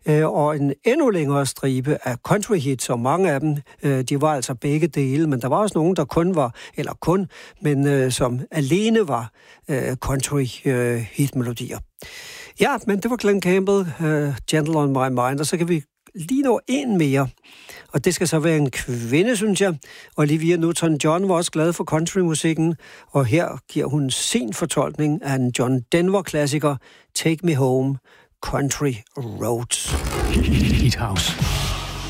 og en endnu længere stribe af country hits, og mange af dem, de var altså begge dele, men der var også nogen, der som alene var country hitmelodier. Ja, men det var Glen Campbell, Gentle on My Mind, og så kan vi lige nå en mere. Og det skal så være en kvinde, synes jeg. Olivia Newton-John var også glad for countrymusikken, og her giver hun sin fortolkning af en John Denver-klassiker, Take Me Home, Country Roads. Hit House.